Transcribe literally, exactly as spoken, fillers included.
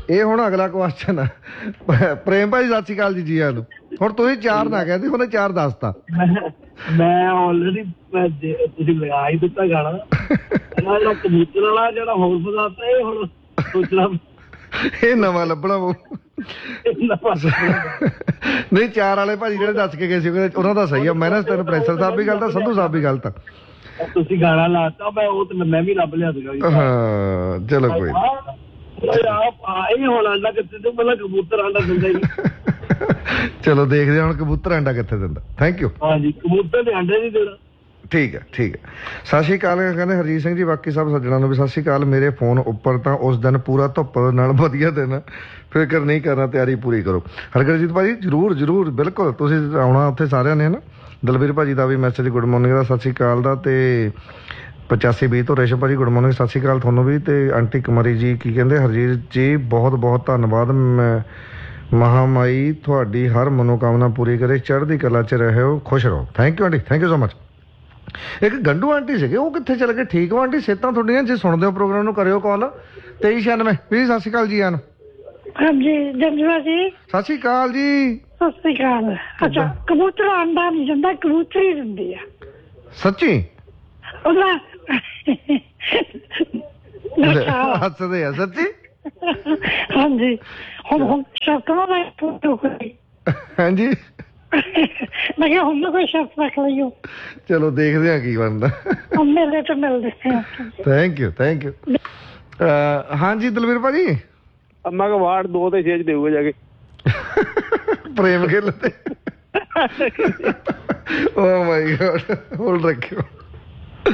ਇਹ ਹੁਣ ਅਗਲਾ ਕੁਐਸਚਨ ਆ। ਪ੍ਰੇਮ ਭਾਈ ਸਤਿ ਸ਼੍ਰੀ ਅਕਾਲ ਜੀ। ਜੀ ਨੂੰ ਹੁਣ ਤੁਸੀਂ ਚਾਰ ਨਾ ਕਹਿੰਦੇ, ਉਹਨੇ ਚਾਰ ਦੱਸਤਾ। ਮੈਂ ਆਲਰੇਡੀ ਤੁਸੀਂ ਲਗਾ ਹੀ ਦਿੱਤਾ ਗਾਣਾ। ਜਿਹੜਾ ਕਬੂਤਰ ਵਾਲਾ ਜਿਹੜਾ ਹੋਰ ਬਤਾਤਾ ਇਹ ਹੁਣ ਸੋਚਣਾ ਇਹ ਨਵਾਂ ਲੱਭਣਾ ਉਹ ਨਹੀਂ। ਚਾਰ ਵਾਲੇ ਭਾਜੀ ਜਿਹੜੇ ਦੱਸ ਕੇ ਗਏ ਸੀ ਉਹਨਾਂ ਦਾ ਸਹੀ ਆ। ਮੈਂ ਨਾ ਤੈਨੂੰ ਪ੍ਰੈਸ਼ਰ ਸਾਹਿਬ ਵੀ ਗਲਤ ਆ, ਸੰਧੂ ਸਾਹਿਬ ਵੀ ਗਲਤ ਆ। ਤੁਸੀਂ ਗਾਣਾ ਲਾਤਾ ਮੈਂ ਉਹ ਤੇ ਮੈਂ ਵੀ ਲੱਭ ਲਿਆ ਸੀਗਾ। ਹਾਂ ਚਲੋ ਕੋਈ ਇਹ ਹੁਣ ਆਂਡਾ ਕਿੱਥੇ ਤੋਂ ਪਹਿਲਾਂ ਕਬੂਤਰ ਆਂਡਾ ਦਿੰਦਾ ਹੀ। ਚਲੋ ਦੇਖਦੇ ਹੁਣ ਕਬੂਤਰ ਆਂਡਾ ਕਿੱਥੇ ਦਿੰਦਾ। Thank you. ਹਾਂਜੀ ਕਬੂਤਰ ਦੇ ਆਂਡੇ ਨਹੀਂ ਦੇਣਾ। ਠੀਕ ਹੈ ਠੀਕ ਹੈ। ਸਤਿ ਸ਼੍ਰੀ ਅਕਾਲ ਕਹਿੰਦੇ ਹਰਜੀਤ ਸਿੰਘ ਜੀ। ਬਾਕੀ ਸਭ ਸੱਜਣਾ ਨੂੰ ਵੀ ਸਤਿ ਸ਼੍ਰੀ ਅਕਾਲ। ਮੇਰੇ ਫੋਨ ਉੱਪਰ ਤਾਂ ਉਸ ਦਿਨ ਪੂਰਾ ਧੁੱਪ ਨਾਲ ਵਧੀਆ ਦਿਨ, ਫਿਕਰ ਨਹੀਂ ਕਰਨਾ, ਤਿਆਰੀ ਪੂਰੀ ਕਰੋ। ਹਰਗਰਜੀਤ ਭਾਜੀ ਜ਼ਰੂਰ ਜ਼ਰੂਰ ਬਿਲਕੁਲ ਤੁਸੀਂ ਆਉਣਾ ਉੱਥੇ ਸਾਰਿਆਂ ਨੇ ਨਾ। ਦਲਬੀਰ ਭਾਜੀ ਦਾ ਵੀ ਮੈਸੇਜ ਗੁੱਡ ਮਾਰਨਿੰਗ ਦਾ, ਸਤਿ ਸ਼੍ਰੀ ਅਕਾਲ ਦਾ। ਤੇ ਪਚਾਸੀ ਵੀਹ ਤੋਂ ਰੇਸ਼ਮ ਭਾਜੀ ਗੁੱਡ ਮਾਰਨਿੰਗ, ਸਤਿ ਸ਼੍ਰੀ ਅਕਾਲ ਤੁਹਾਨੂੰ ਵੀ। ਤੇ ਆਂਟੀ ਕੁਮਾਰੀ ਜੀ ਕੀ ਕਹਿੰਦੇ, ਹਰਜੀਤ ਜੀ ਬਹੁਤ ਬਹੁਤ ਧੰਨਵਾਦ। ਮੈਂ ਮਹਾਮਾਈ ਤੁਹਾਡੀ ਹਰ ਮਨੋਕਾਮਨਾ ਪੂਰੀ ਕਰੇ, ਚੜ੍ਹਦੀ ਕਲਾ 'ਚ ਰਹੋ, ਖੁਸ਼ ਰਹੋ। Thank you aunty, thank you so much. ਇੱਕ ਗੰਡੂ ਆਂਟੀ ਸੀਗੇ, ਉਹ ਕਿੱਥੇ ਚਲੇ ਗਏ? ਠੀਕ ਹੋ ਆਂਟੀ, ਸਿਹਤਾਂ ਤੁਹਾਡੀਆਂ? ਜੇ ਸੁਣਦੇ ਹੋ ਪ੍ਰੋਗਰਾਮ ਨੂੰ ਕਰਿਓ ਕਾਲ ਤੇਈ ਛਿਆਨਵੇਂ ਵੀਹ। ਸਤਿ ਸ਼੍ਰੀ ਅਕਾਲ ਜੀ ਆਨ। ਹਾਂਜੀ ਜੰਜਵਾ ਜੀ ਸਤਿ ਸ਼੍ਰੀ ਅਕਾਲ ਜੀ। ਸਤਿ ਸ਼੍ਰੀ ਅਕਾਲ। ਅੱਛਾ ਕਬੂਤਰ ਆਂਡਾ ਨਹੀਂ ਦਿੰਦਾ, ਕਬੂਤਰੀ ਦਿੰਦੀ ਆ। ਸੱਚੀ? ਉਹਦਾ ਹੱਸਦੇ ਆ ਸੱਚੀ? ਹਾਂਜੀ ਹੁਣ ਹੁਣ ਸ਼ਰਤਾਂ ਦਾ ਫੋਟੋ ਕੋਈ। ਹਾਂਜੀ ਮੈਂ ਕਿਹਾ ਹੁਣ ਕੋਈ ਸ਼ਰਤ ਰੱਖ ਲਈਓ। ਚਲੋ ਦੇਖਦੇ ਆ ਕੀ ਬਣਦਾ। ਮਿਲਦੇ ਤੇ ਮਿਲਦੇ। Thank you thank you. ਹਾਂਜੀ ਦਲਵੀਰ ਭਾਜੀ। ਮੈਂ ਕਿਹਾ ਵਾਰਡ ਦੋ ਤੇ ਛੇ ਚ ਦੇਊਗਾ ਜਾ ਕੇ ਪ੍ਰੇਮ ਗਿੱਲ ਤੇ। ਓ ਮਾਈ ਗॉड ਹੋਲਡ ਰੱਖਿਓ।